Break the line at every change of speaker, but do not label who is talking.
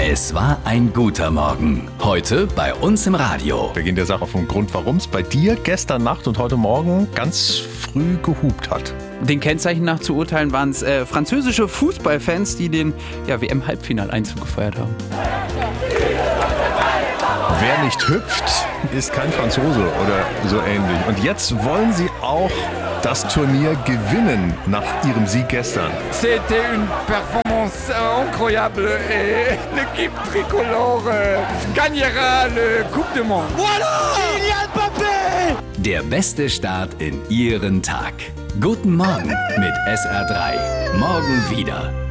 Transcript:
Es war ein guter Morgen. Heute bei uns im Radio.
Wir gehen der Sache auf den Grund, warum es bei dir gestern Nacht und heute Morgen ganz früh gehupt hat.
Den Kennzeichen nach zu urteilen waren es französische Fußballfans, die den WM-Halbfinaleinzug gefeiert haben.
Wer nicht hüpft, ist kein Franzose oder so ähnlich. Und jetzt wollen sie auch das Turnier gewinnen nach ihrem Sieg gestern.
C'était une performance incroyable et l'équipe tricolore gagnera le Coupe du Monde.
Voilà! Kylian Mbappé!
Der beste Start in Ihren Tag. Guten Morgen mit SR3. Morgen wieder.